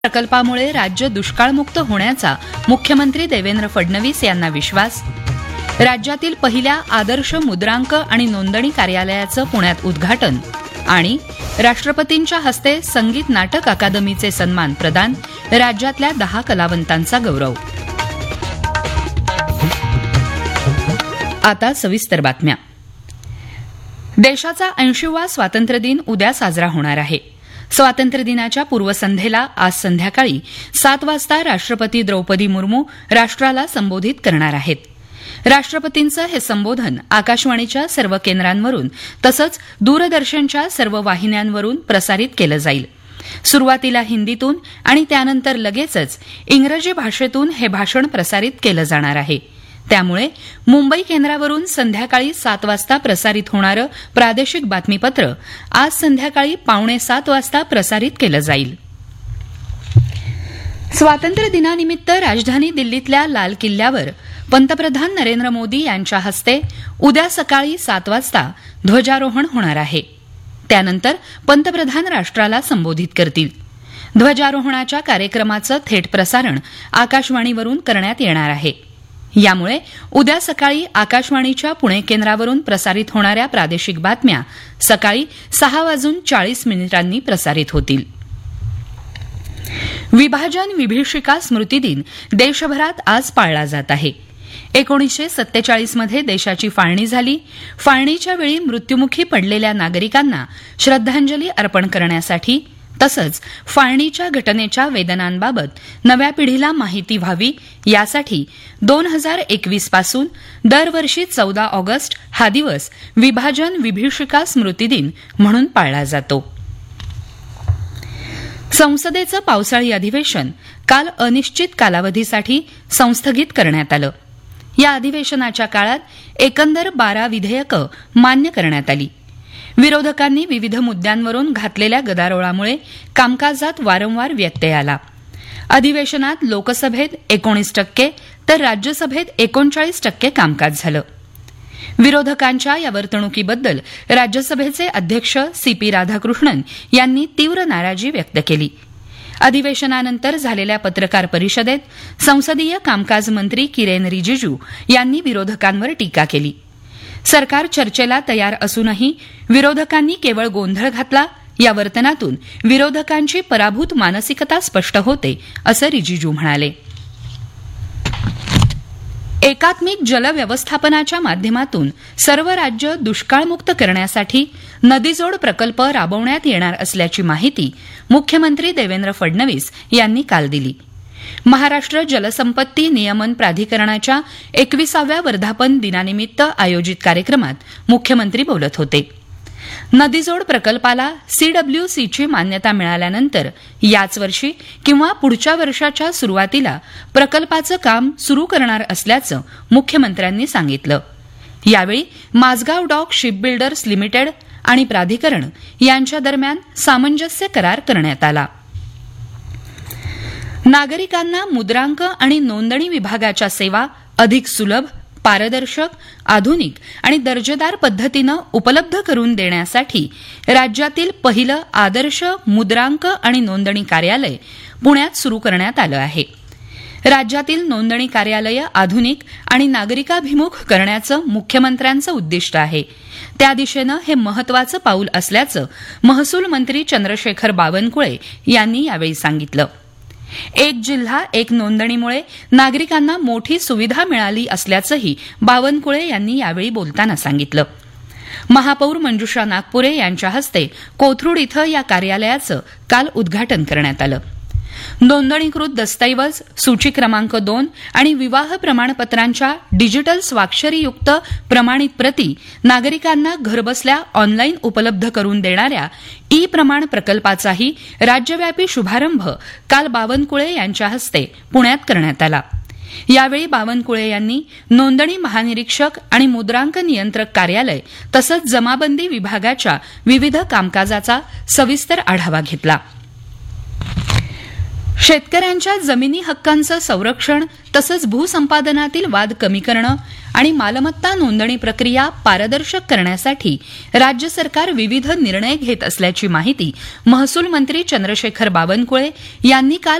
प्रकल्पामुळे राज्य दुष्काळमुक्त होण्याचा मुख्यमंत्री देवेंद्र फडणवीस यांना विश्वास. राज्यातील पहिल्या आदर्श मुद्रांक आणि नोंदणी कार्यालयाचं पुण्यात उद्घाटन आणि राष्ट्रपतींच्या हस्ते संगीत नाटक अकादमीचे सन्मान प्रदान. राज्यातल्या 10 कलावंतांचा गौरव. आता सविस्तर बातम्या. देशाचा 80वा स्वातंत्र्यदिन उद्या साजरा होणार आहे. स्वातंत्र्यदिनाच्या पूर्वसंध्येला आज संध्याकाळी 7 वाजता राष्ट्रपती द्रौपदी मुर्मू राष्ट्राला संबोधित करणार आहेत. राष्ट्रपतींचं हे संबोधन आकाशवाणीच्या सर्व केंद्रांवरून तसंच दूरदर्शनच्या सर्व वाहिन्यांवरून प्रसारित केलं जाईल. सुरुवातीला हिंदीतून आणि त्यानंतर लगेचच इंग्रजी भाषेतून हे भाषण प्रसारित केलं जाणार आहे. त्यामुळे मुंबई केंद्रावरून संध्याकाळी 7 वाजता प्रसारित होणारं प्रादेशिक बातमीपत्र आज संध्याकाळी 6:45 वाजता प्रसारित केलं जाईल. स्वातंत्र्यदिनानिमित्त राजधानी दिल्लीतल्या लाल किल्ल्यावर पंतप्रधान नरेंद्र मोदी यांच्या हस्ते उद्या सकाळी 7 वाजता ध्वजारोहण होणार आहे. त्यानंतर पंतप्रधान राष्ट्राला संबोधित करतील. ध्वजारोहणाच्या कार्यक्रमाचं थेट प्रसारण आकाशवाणीवरून करण्यात येणार आहे. यामुळे उद्या सकाळी आकाशवाणीच्या पुणे केंद्रावरून प्रसारित होणाऱ्या प्रादेशिक बातम्या सकाळी 6:40 प्रसारित होतील. विभाजन विभीषिका स्मृती दिन देशभरात आज पाळला जात आहे. 1947 मध्ये देशाची फाळणी झाली. फाळणीच्या वेळी मृत्युमुखी पडलेल्या नागरिकांना श्रद्धांजली अर्पण करण्यासाठी तसंच फाळणीच्या घटनेच्या वेदनांबाबत नव्या पिढीला माहिती व्हावी यासाठी 2021 पासून दरवर्षी 14 ऑगस्ट हा दिवस विभाजन विभीषिका स्मृती दिन म्हणून पाळला जातो. संसदेचं पावसाळी अधिवेशन काल अनिश्चित कालावधीसाठी संस्थगित करण्यात आलं. या अधिवेशनाच्या काळात एकंदर 12 विधेयकं मान्य करण्यात आली. विरोधकांनी विविध मुद्द्यांवरून घातलेल्या गदारोळामुळे कामकाजात वारंवार व्यत्यय आला. अधिवेशनात लोकसभेत 19% तर राज्यसभेत 39% कामकाज झालं. विरोधकांच्या या वर्तणुकीबद्दल राज्यसभेचे अध्यक्ष CP राधाकृष्णन यांनी तीव्र नाराजी व्यक्त केली. अधिवेशनानंतर झालेल्या पत्रकार परिषदेत संसदीय कामकाज मंत्री किरेन रिजिजू यांनी विरोधकांवर टीका केली. सरकार चर्चेला तयार असूनही विरोधकांनी केवळ गोंधळ घातला. या वर्तनातून विरोधकांची पराभूत मानसिकता स्पष्ट होते असं रिजिजू म्हणाले. एकात्मिक जल व्यवस्थापनाच्या माध्यमातून सर्व राज्य दुष्काळमुक्त करण्यासाठी नदीजोड प्रकल्प राबवण्यात येणार असल्याची माहिती मुख्यमंत्री देवेंद्र फडणवीस यांनी काल दिली. महाराष्ट्र जलसंपत्ती नियमन प्राधिकरणाच्या 21व्या वर्धापन दिनानिमित्त आयोजित कार्यक्रमात मुख्यमंत्री बोलत होते. नदीजोड प्रकल्पाला CWCची मान्यता मिळाल्यानंतर याच वर्षी किंवा पुढच्या वर्षाच्या सुरुवातीला प्रकल्पाचं काम सुरू करणार असल्याचं मुख्यमंत्र्यांनी सांगितलं. यावेळी माझगाव डॉक शिपबिल्डर्स लिमिटेड आणि प्राधिकरण यांच्या दरम्यान सामंजस्य करार करण्यात आला. नागरिकांना मुद्रांक आणि नोंदणी विभागाच्या सेवा अधिक सुलभ, पारदर्शक, आधुनिक आणि दर्जेदार पद्धतीनं उपलब्ध करून देण्यासाठी राज्यातील पहिलं आदर्श मुद्रांक आणि नोंदणी कार्यालय पुण्यात सुरू करण्यात आलं आहे. राज्यातील नोंदणी कार्यालयं आधुनिक आणि नागरिकाभिमुख करण्याचं मुख्यमंत्र्यांचं उद्दिष्ट आहे. त्या दिशेनं हे महत्वाचं पाऊल असल्याचं महसूल मंत्री चंद्रशेखर बावनकुळे यांनी यावेळी सांगितलं. एक जिल्हा एक नोंदणीमुळे नागरिकांना मोठी सुविधा मिळाली असल्याचंही बावनकुळे यांनी यावेळी बोलताना सांगितलं. महापौर मंजुषा नागपुरे यांच्या हस्ते कोथरूड इथं या कार्यालयाचं काल उद्घाटन करण्यात आलं. नोंदणीकृत दस्तऐवज, सूची क्रमांक 2 आणि विवाह प्रमाणपत्रांच्या डिजिटल स्वाक्षरीयुक्त प्रमाणित प्रती नागरिकांना घरबसल्या ऑनलाईन उपलब्ध करून देणाऱ्या ई-प्रमाण प्रकल्पाचाही राज्यव्यापी शुभारंभ काल बावनकुळे यांच्या हस्ते पुण्यात करण्यात आला. यावेळी बावनकुळे यांनी नोंदणी महानिरीक्षक आणि मुद्रांक नियंत्रक कार्यालय तसंच जमाबंदी विभागाच्या विविध कामकाजाचा सविस्तर आढावा घेतला. शेतकऱ्यांच्या जमिनी हक्कांचं संरक्षण तसंच भूसंपादनातील वाद कमी करणं आणि मालमत्ता नोंदणी प्रक्रिया पारदर्शक करण्यासाठी राज्य सरकार विविध निर्णय घेत असल्याची माहिती महसूल मंत्री चंद्रशेखर बावनकुळे यांनी काल